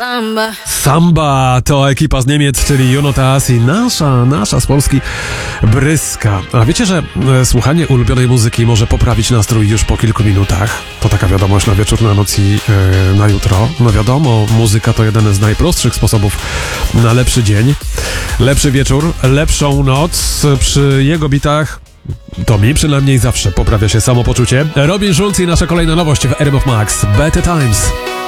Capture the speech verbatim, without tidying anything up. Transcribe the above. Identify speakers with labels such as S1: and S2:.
S1: Samba.
S2: Samba to ekipa z Niemiec, czyli Juno Taas i nasza, nasza z Polski Bryska. A wiecie, że e, słuchanie ulubionej muzyki może poprawić nastrój już po kilku minutach? To taka wiadomość na wieczór, na noc i e, na jutro. No wiadomo, muzyka to jeden z najprostszych sposobów na lepszy dzień, lepszy wieczór, lepszą noc. Przy jego bitach to mi przynajmniej zawsze poprawia się samopoczucie. Robin Schulz i nasza kolejna nowość w R M F Max. Better Times.